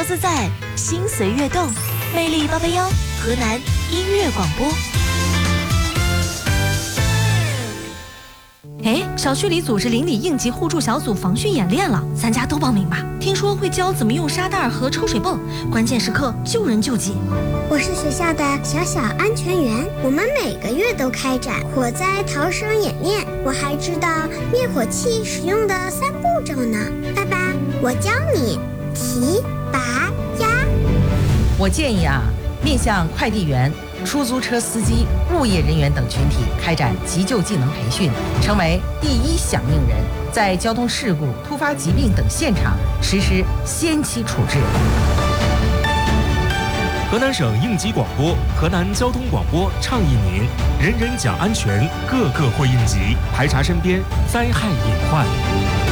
自在，心随悦动，魅力881，河南音乐广播。 哎，小区里组织邻里应急互助小组防汛演练了，咱家都报名吧。听说会教怎么用沙袋和抽水泵，关键时刻救人救己。 我是学校的小安全员，我们每个月都开展火灾逃生演练，我还知道灭火器使用的3步骤呢。爸爸，我教你提、拔、压。 我建议面向快递员、出租车司机、物业人员等群体开展急救技能培训，成为第一响应人，在交通事故、突发疾病等现场实施先期处置。 河南省应急广播、河南交通广播倡议您：人人讲安全，个个会应急，排查身边灾害隐患。